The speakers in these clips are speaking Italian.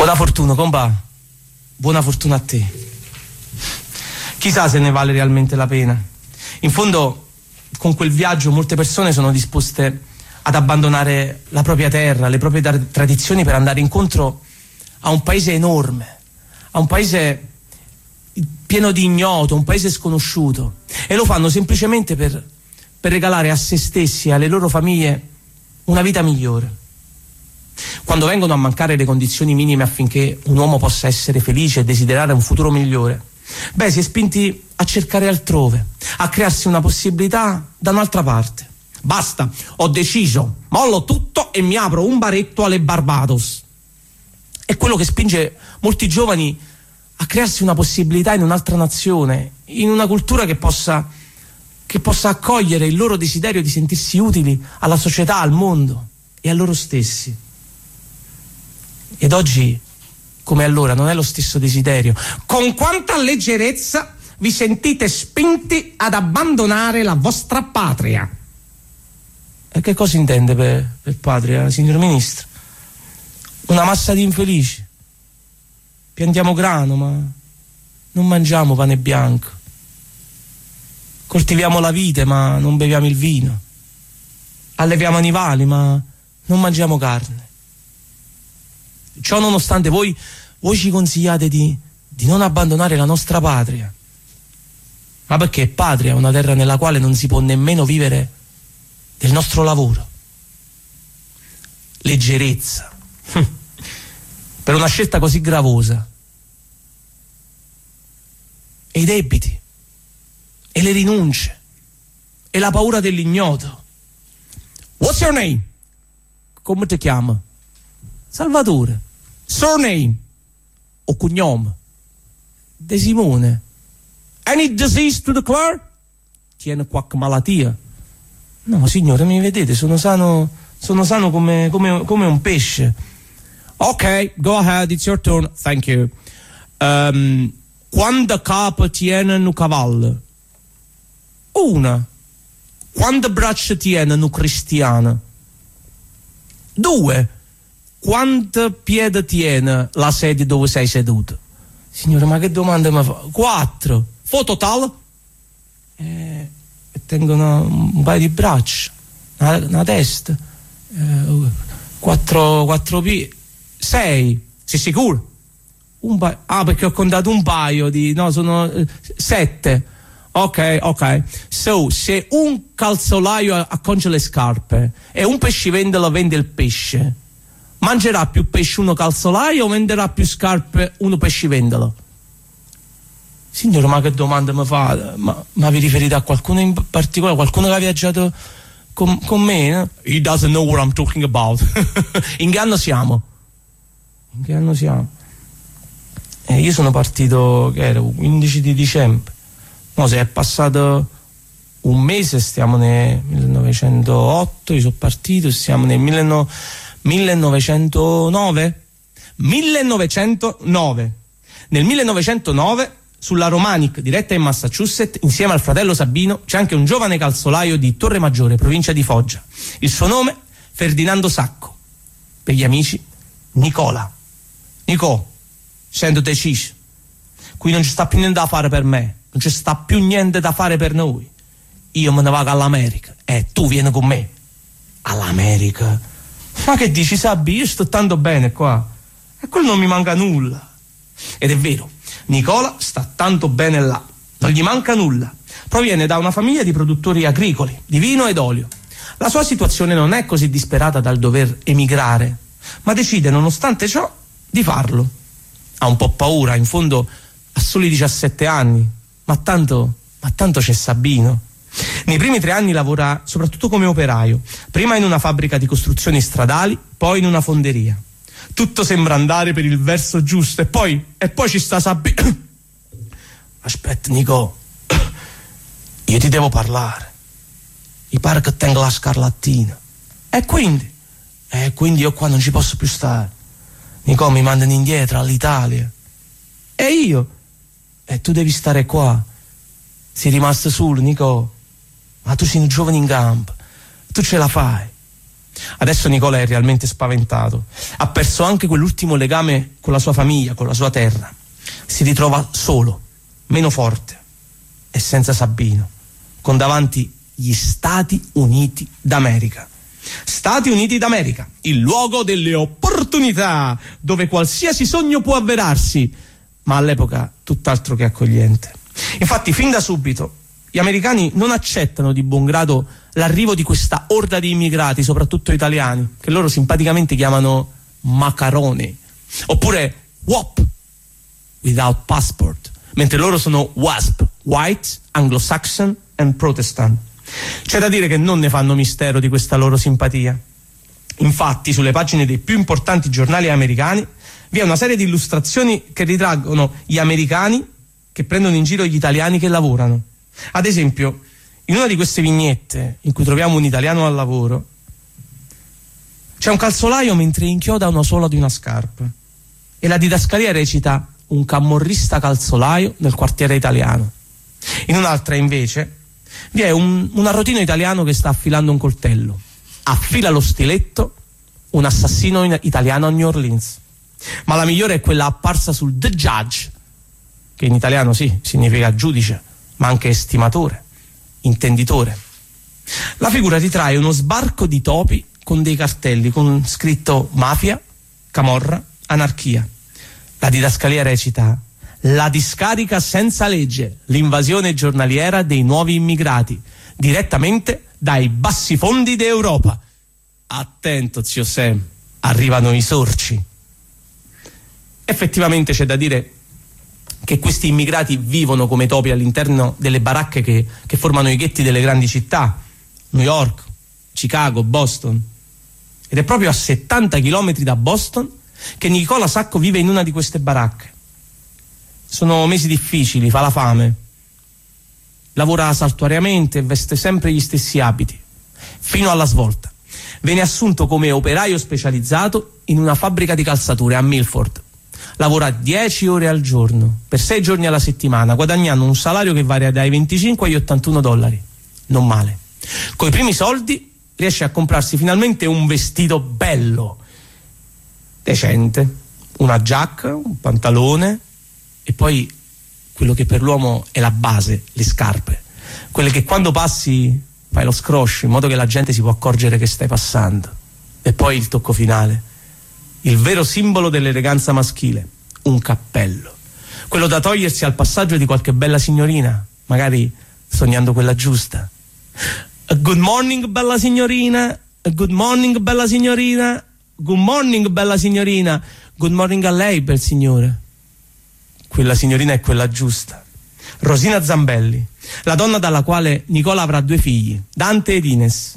Buona fortuna, compa. Buona fortuna a te. Chissà se ne vale realmente la pena. In fondo, con quel viaggio molte persone sono disposte ad abbandonare la propria terra, le proprie tradizioni per andare incontro a un paese enorme, a un paese pieno di ignoto, un paese sconosciuto, e lo fanno semplicemente per regalare a se stessi e alle loro famiglie una vita migliore. Quando vengono a mancare le condizioni minime affinché un uomo possa essere felice e desiderare un futuro migliore, si è spinti a cercare altrove, a crearsi una possibilità da un'altra parte. Basta, ho deciso, mollo tutto e mi apro un baretto alle Barbados. È quello che spinge molti giovani a crearsi una possibilità in un'altra nazione, in una cultura che possa accogliere il loro desiderio di sentirsi utili alla società, al mondo e a loro stessi. Ed oggi, come allora, non è lo stesso desiderio. Con quanta leggerezza vi sentite spinti ad abbandonare la vostra patria? E che cosa intende per patria, signor Ministro? Una massa di infelici. Piantiamo grano, ma non mangiamo pane bianco. Coltiviamo la vite, ma non beviamo il vino. Alleviamo animali, ma non mangiamo carne. Ciò nonostante voi ci consigliate di non abbandonare la nostra patria. Ma perché patria è una terra nella quale non si può nemmeno vivere del nostro lavoro. Leggerezza. Per una scelta così gravosa. E i debiti. E le rinunce. E la paura dell'ignoto. What's your name? Come ti chiama? Salvatore. Surname o cognome? De Simone. Any disease to declare? Tiene qualche malattia? No, signore, mi vedete, sono sano come un pesce. Ok, go ahead, it's your turn. Thank you. Quando capo tiene un cavallo? Una. Quando braccia tiene un cristiano? Due. Quanto piede tiene la sedia dove sei seduto? Signore, ma che domanda mi fa? 4. Fo totale? Tengo un paio di braccia, una testa, 4 piedi, 6. Sei sicuro? Perché ho contato un paio di... No, sono 7. Ok. So, se un calzolaio acconcia le scarpe e un pescivendolo vende il pesce, mangerà più pesce uno calzolaio o venderà più scarpe uno pescivendolo? Signore, ma che domanda mi fa? Ma vi riferite a qualcuno in particolare? Qualcuno che ha viaggiato con me? No? He doesn't know what I'm talking about. In che anno siamo? Io sono partito, che era 15 di dicembre. No, se è passato un mese, stiamo nel 1908, io sono partito, siamo nel 1909. Nel 1909, sulla Romanic, diretta in Massachusetts, insieme al fratello Sabino, c'è anche un giovane calzolaio di Torre Maggiore, provincia di Foggia. Il suo nome? Ferdinando Sacco. Per gli amici, Nicola. Nico, sento deciso. Qui non ci sta più niente da fare per me. Non ci sta più niente da fare per noi. Io me ne vado all'America e tu vieni con me. All'America? Ma che dici, Sabi? Io sto tanto bene qua. E quello non mi manca nulla. Ed è vero, Nicola sta tanto bene là. Non gli manca nulla. Proviene da una famiglia di produttori agricoli, di vino ed olio. La sua situazione non è così disperata dal dover emigrare, ma decide, nonostante ciò, di farlo. Ha un po' paura, in fondo ha soli 17 anni. Ma tanto c'è Sabino. Nei primi 3 anni lavora soprattutto come operaio, prima in una fabbrica di costruzioni stradali, poi in una fonderia. Tutto sembra andare per il verso giusto e poi ci sta Sabino. Aspetta, Nico, io ti devo parlare. Mi pare che tengo la scarlattina. E quindi io qua non ci posso più stare. Nico, mi mandano indietro all'Italia. E io? E tu devi stare qua. Sei rimasto solo, Nico. Ma tu sei un giovane in gamba. Tu ce la fai. Adesso Nicola è realmente spaventato. Ha perso anche quell'ultimo legame con la sua famiglia, con la sua terra. Si ritrova solo, meno forte e senza Sabino, con davanti gli Stati Uniti d'America. Stati Uniti d'America, il luogo delle opportunità, dove qualsiasi sogno può avverarsi, ma all'epoca tutt'altro che accogliente. Infatti, fin da subito, gli americani non accettano di buon grado l'arrivo di questa orda di immigrati, soprattutto italiani, che loro simpaticamente chiamano macaroni, oppure WAP, without passport, mentre loro sono WASP, White, Anglo-Saxon and Protestant. C'è da dire che non ne fanno mistero di questa loro simpatia. Infatti, sulle pagine dei più importanti giornali americani vi è una serie di illustrazioni che ritraggono gli americani che prendono in giro gli italiani che lavorano. Ad esempio, in una di queste vignette in cui troviamo un italiano al lavoro, c'è un calzolaio mentre inchioda una suola di una scarpa e la didascalia recita un camorrista calzolaio nel quartiere italiano. In un'altra invece vi è un arrotino italiano che sta affilando un coltello. Affila lo stiletto un assassino italiano a New Orleans. Ma la migliore è quella apparsa sul The Judge, che in italiano sì, significa giudice, ma anche estimatore, intenditore. La figura ritrae uno sbarco di topi con dei cartelli con scritto mafia, camorra, anarchia. La didascalia recita: la discarica senza legge, l'invasione giornaliera dei nuovi immigrati, direttamente dai bassi fondi d'Europa. Attento, zio Sam, arrivano i sorci. Effettivamente c'è da dire che questi immigrati vivono come topi all'interno delle baracche che formano i ghetti delle grandi città, New York, Chicago, Boston. Ed è proprio a 70 chilometri da Boston che Nicola Sacco vive in una di queste baracche. Sono mesi difficili, fa la fame, lavora saltuariamente e veste sempre gli stessi abiti, fino alla svolta. Viene assunto come operaio specializzato in una fabbrica di calzature a Milford. Lavora 10 ore al giorno, per 6 giorni alla settimana, guadagnando un salario che varia dai 25 agli $81. Non male. Coi primi soldi riesce a comprarsi finalmente un vestito bello, decente, una giacca, un pantalone e poi quello che per l'uomo è la base, le scarpe, quelle che quando passi fai lo scroscio in modo che la gente si può accorgere che stai passando. E poi il tocco finale, il vero simbolo dell'eleganza maschile, un cappello, quello da togliersi al passaggio di qualche bella signorina, magari sognando quella giusta. Good morning bella signorina, good morning bella signorina, good morning bella signorina, good morning a lei bel signore. Quella signorina è quella giusta, Rosina Zambelli, la donna dalla quale Nicola avrà 2 figli, Dante ed Ines.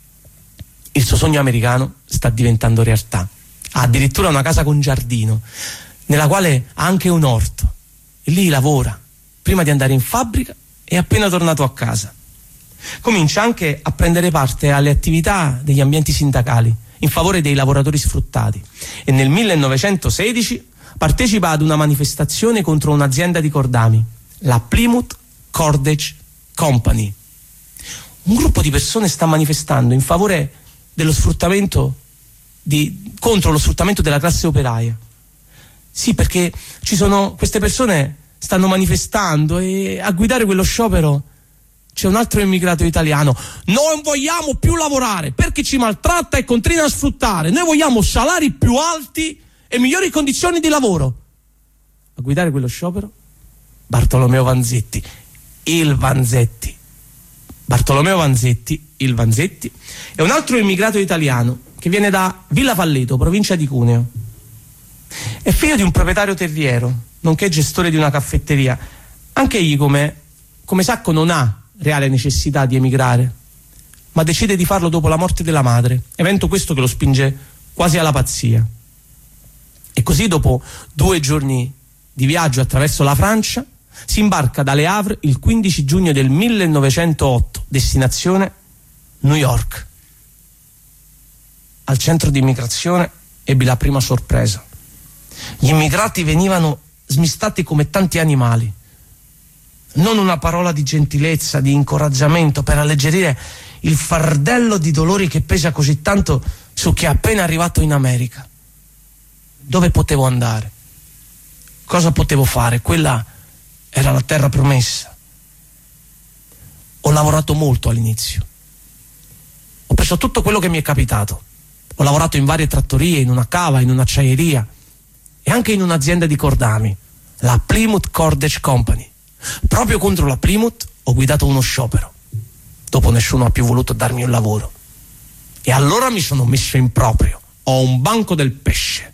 Il suo sogno americano sta diventando realtà. Ha addirittura una casa con giardino, nella quale ha anche un orto. E lì lavora, prima di andare in fabbrica e appena tornato a casa. Comincia anche a prendere parte alle attività degli ambienti sindacali in favore dei lavoratori sfruttati e nel 1916 partecipa ad una manifestazione contro un'azienda di cordami, la Plymouth Cordage Company. Un gruppo di persone sta manifestando in favore dello sfruttamento contro lo sfruttamento della classe operaia. Sì, perché queste persone stanno manifestando e a guidare quello sciopero c'è un altro immigrato italiano. Non vogliamo più lavorare perché ci maltratta e continua a sfruttare. Noi vogliamo salari più alti e migliori condizioni di lavoro. A guidare quello sciopero Bartolomeo Vanzetti, il Vanzetti. Bartolomeo Vanzetti, il Vanzetti, è un altro immigrato italiano che viene da Villa Falleto, provincia di Cuneo. È figlio di un proprietario terriero, nonché gestore di una caffetteria. Anche egli, come Sacco, non ha reale necessità di emigrare, ma decide di farlo dopo la morte della madre, evento questo che lo spinge quasi alla pazzia. E così, dopo 2 giorni di viaggio attraverso la Francia, si imbarca da Le Havre il 15 giugno del 1908, destinazione New York. Al centro di immigrazione ebbi la prima sorpresa. Gli immigrati venivano smistati come tanti animali. Non una parola di gentilezza, di incoraggiamento per alleggerire il fardello di dolori che pesa così tanto su chi è appena arrivato in America. Dove potevo andare? Cosa potevo fare? Quella era la terra promessa. Ho lavorato molto all'inizio. Ho preso tutto quello che mi è capitato. Ho lavorato in varie trattorie, in una cava, in un'acciaieria e anche in un'azienda di cordami, la Plymouth Cordage Company. Proprio contro la Plymouth ho guidato uno sciopero. Dopo nessuno ha più voluto darmi un lavoro. E allora mi sono messo in proprio. Ho un banco del pesce.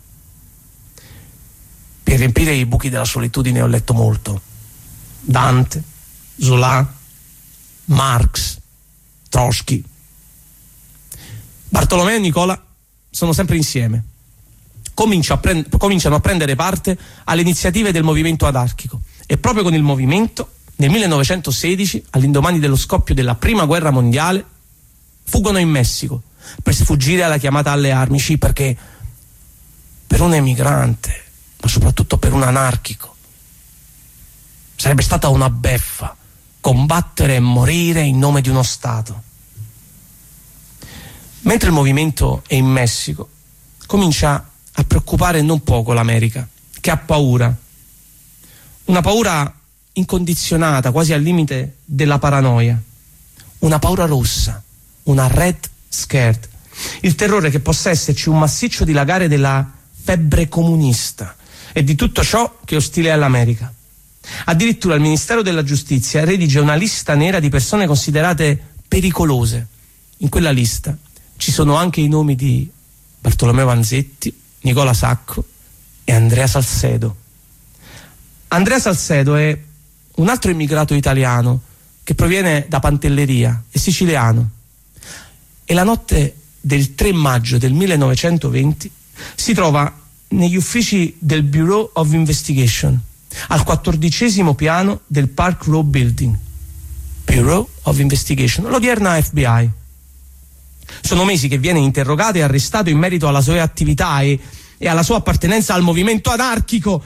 Per riempire i buchi della solitudine ho letto molto. Dante, Zola, Marx, Trotsky. Bartolomeo e Nicola sono sempre insieme. Cominciano a prendere parte alle iniziative del movimento anarchico e proprio con il movimento nel 1916, all'indomani dello scoppio della prima guerra mondiale, fuggono in Messico per sfuggire alla chiamata alle armi. Sì, perché per un emigrante, ma soprattutto per un anarchico, sarebbe stata una beffa combattere e morire in nome di uno Stato. Mentre il movimento è in Messico, comincia a preoccupare non poco l'America, che ha paura. Una paura incondizionata, quasi al limite della paranoia. Una paura rossa, una red scared. Il terrore che possa esserci un massiccio dilagare della febbre comunista e di tutto ciò che è ostile all'America. Addirittura il Ministero della Giustizia redige una lista nera di persone considerate pericolose. In quella lista ci sono anche i nomi di Bartolomeo Vanzetti, Nicola Sacco e Andrea Salcedo. Andrea Salcedo è un altro immigrato italiano che proviene da Pantelleria, è siciliano. E la notte del 3 maggio del 1920 si trova negli uffici del Bureau of Investigation, al 14° piano del Park Row Building. Bureau of Investigation, l'odierna FBI. Sono mesi che viene interrogato e arrestato in merito alla sua attività e alla sua appartenenza al movimento anarchico.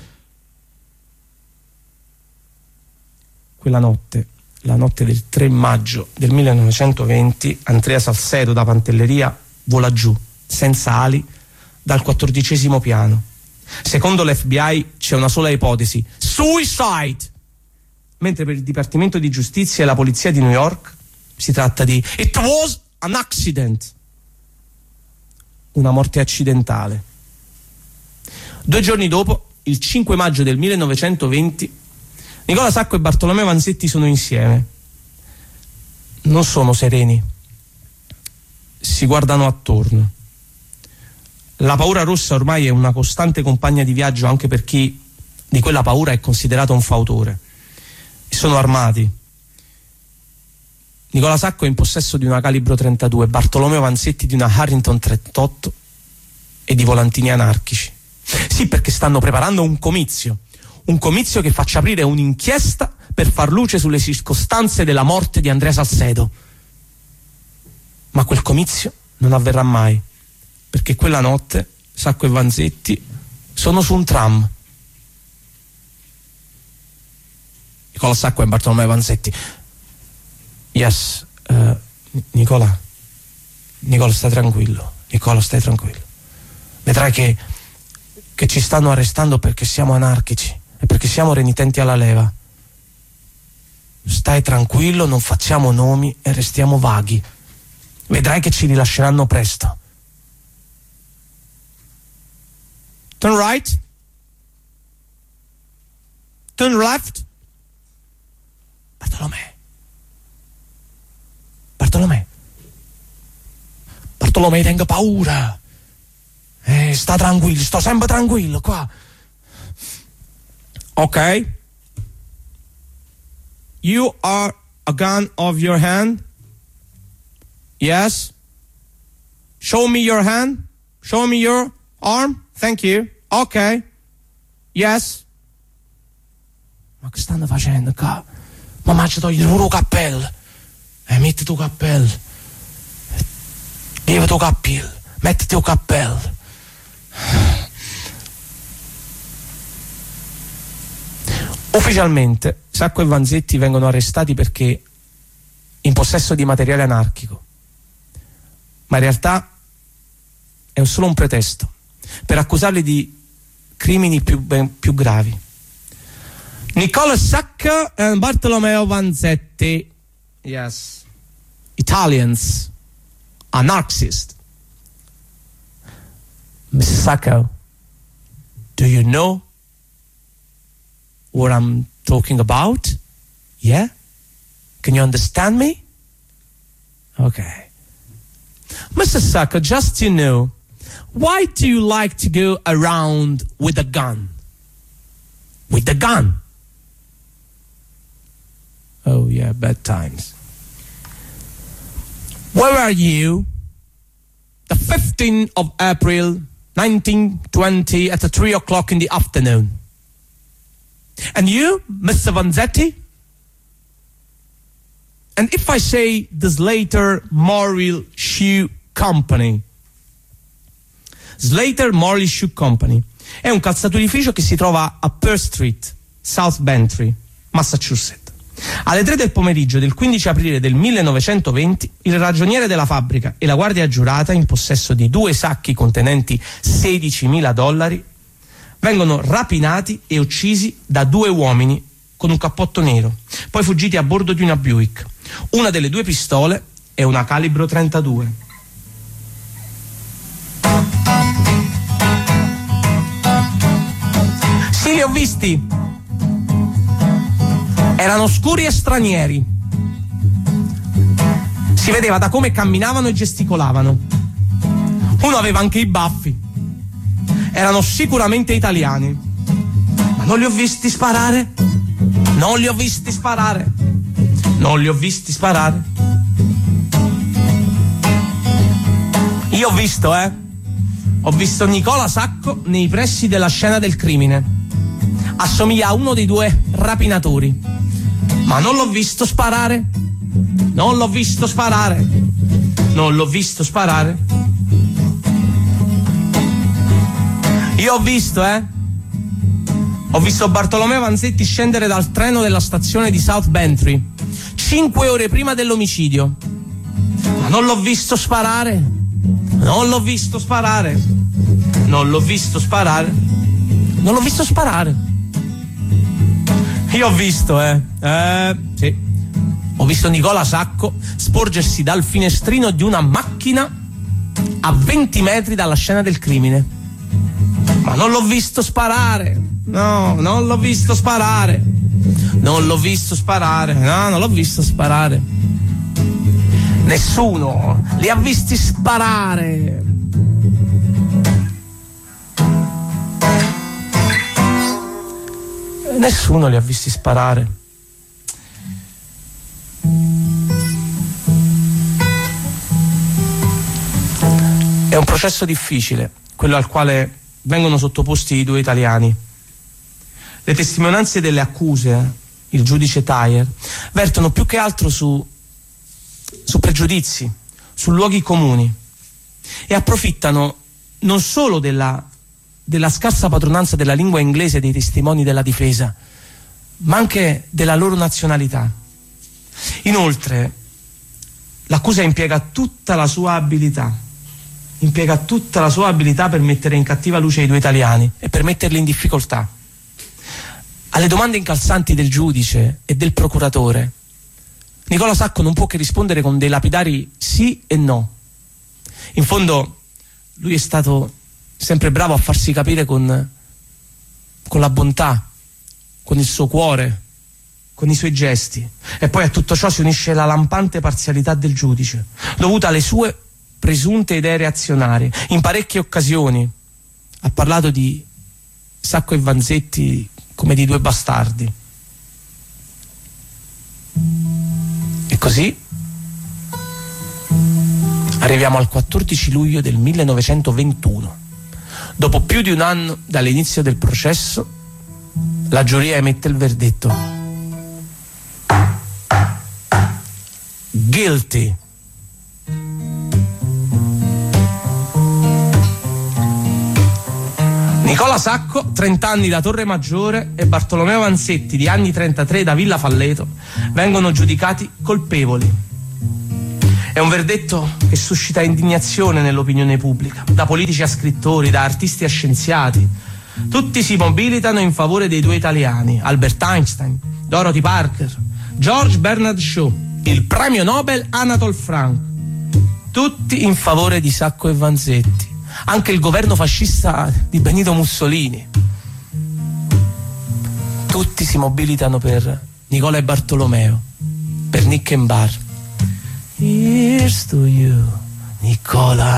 Quella notte, la notte del 3 maggio del 1920, Andrea Salcedo da Pantelleria vola giù, senza ali, dal 14° piano. Secondo l'FBI c'è una sola ipotesi: suicide! Mentre per il Dipartimento di Giustizia e la Polizia di New York si tratta di it was an accident, una morte accidentale. 2 giorni dopo, il 5 maggio del 1920, Nicola Sacco e Bartolomeo Vanzetti sono insieme. Non sono sereni. Si guardano attorno. La paura rossa ormai è una costante compagna di viaggio anche per chi di quella paura è considerato un fautore. E sono armati. Nicola Sacco è in possesso di una calibro 32, Bartolomeo Vanzetti di una Harrington 38 e di volantini anarchici. Sì, perché stanno preparando un comizio che faccia aprire un'inchiesta per far luce sulle circostanze della morte di Andrea Salcedo. Ma quel comizio non avverrà mai, perché quella notte Sacco e Vanzetti sono su un tram. Nicola Sacco e Bartolomeo Vanzetti. Yes, Nicola, stai tranquillo. Nicola, stai tranquillo. Vedrai che ci stanno arrestando perché siamo anarchici e perché siamo renitenti alla leva. Stai tranquillo, non facciamo nomi e restiamo vaghi. Vedrai che ci rilasceranno presto. Turn right. Turn left. Bartolomeo, tengo paura. Sta tranquillo, sto sempre tranquillo qua. Ok. You are a gun of your hand. Yes. Show me your hand. Show me your arm. Thank you. Ok. Yes. Ma che stanno facendo qua? Mamma, ci togli pure il cappello. Metti tu cappello. Leva tu cappello. Mettiti un cappello. Ufficialmente Sacco e Vanzetti vengono arrestati perché in possesso di materiale anarchico, ma in realtà è solo un pretesto per accusarli di crimini più gravi. Nicola Sacco e Bartolomeo Vanzetti, yes, Italians, anarchists. Mr. Sacco, do you know what I'm talking about? Yeah? Can you understand me? Okay. Mr. Sacco, just to know, why do you like to go around with a gun? With a gun? Oh yeah, bad times. Where are you? The 15th of April, 1920 at 3 o'clock in the afternoon. And you, Mr. Vanzetti? And if I say the Slater Morrill Shoe Company? Slater Morrill Shoe Company è un calzaturificio che si trova a Pearl Street, South Bantry, Massachusetts. Alle 3 del pomeriggio del 15 aprile del 1920 il ragioniere della fabbrica e la guardia giurata, in possesso di 2 sacchi contenenti $16.000, vengono rapinati e uccisi da 2 uomini con un cappotto nero, poi fuggiti a bordo di una Buick. Una delle 2 pistole è una calibro 32. Sì, li ho visti. Erano scuri e stranieri. Si vedeva da come camminavano e gesticolavano. Uno aveva anche i baffi. Erano sicuramente italiani. Ma non li ho visti sparare. Non li ho visti sparare. Non li ho visti sparare. Io ho visto, Ho visto Nicola Sacco nei pressi della scena del crimine. Assomiglia a uno dei 2 rapinatori. Ma non l'ho visto sparare. Non l'ho visto sparare. Non l'ho visto sparare. Io ho visto, Ho visto Bartolomeo Vanzetti scendere dal treno della stazione di South Bantry 5 ore prima dell'omicidio. Ma non l'ho visto sparare. Non l'ho visto sparare. Non l'ho visto sparare. Non l'ho visto sparare. Io ho visto, sì. Ho visto Nicola Sacco sporgersi dal finestrino di una macchina a 20 metri dalla scena del crimine. Ma non l'ho visto sparare. No, non l'ho visto sparare. Non l'ho visto sparare. No, non l'ho visto sparare. Nessuno li ha visti sparare. Nessuno li ha visti sparare. È un processo difficile, quello al quale vengono sottoposti i 2 italiani. Le testimonianze delle accuse, il giudice Thayer, vertono più che altro su pregiudizi, su luoghi comuni, e approfittano non solo della scarsa padronanza della lingua inglese dei testimoni della difesa, ma anche della loro nazionalità. Inoltre, l'accusa impiega tutta la sua abilità per mettere in cattiva luce i 2 italiani e per metterli in difficoltà. Alle domande incalzanti del giudice e del procuratore, Nicola Sacco non può che rispondere con dei lapidari sì e no. In fondo, lui è stato sempre bravo a farsi capire con la bontà, con il suo cuore, con i suoi gesti. E poi a tutto ciò si unisce la lampante parzialità del giudice, dovuta alle sue presunte idee reazionarie. In parecchie occasioni ha parlato di Sacco e Vanzetti come di 2 bastardi. E così arriviamo al 14 luglio del 1921. Dopo più di 1 anno dall'inizio del processo, la giuria emette il verdetto: guilty. Nicola Sacco, 30 anni da Torre Maggiore, e Bartolomeo Vanzetti, di anni 33, da Villa Falleto, vengono giudicati colpevoli. È un verdetto che suscita indignazione nell'opinione pubblica, da politici a scrittori, da artisti a scienziati. Tutti si mobilitano in favore dei due italiani, Albert Einstein, Dorothy Parker, George Bernard Shaw, il premio Nobel Anatole France. Tutti in favore di Sacco e Vanzetti. Anche il governo fascista di Benito Mussolini. Tutti si mobilitano per Nicola e Bartolomeo, per Nick and Bar. Here's to you, Nicola